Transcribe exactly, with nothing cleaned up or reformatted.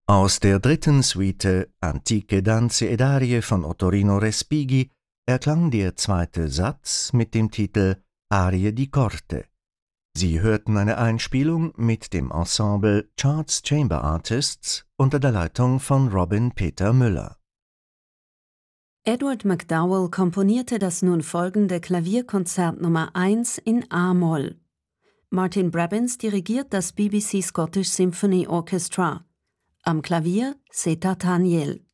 Aus der dritten Suite Antiche Danze ed Arie von Ottorino Respighi erklang der zweite Satz mit dem Titel Arie di Corte. Sie hörten eine Einspielung mit dem Ensemble Charts Chamber Artists unter der Leitung von Robin Peter Müller. Edward MacDowell komponierte das nun folgende Klavierkonzert Nummer eins in A-Moll. Martin Brabbins dirigiert das B B C Scottish Symphony Orchestra. Am Klavier Seta Taniel.